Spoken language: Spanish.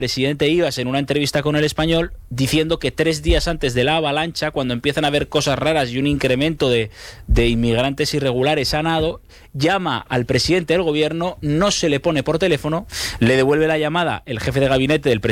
presidente Ibas en una entrevista con El Español diciendo que 3 días antes de la avalancha, cuando empiezan a haber cosas raras y un incremento de inmigrantes irregulares a nado, llama al presidente del gobierno, no se le pone por teléfono, le devuelve la llamada el jefe de gabinete del presidente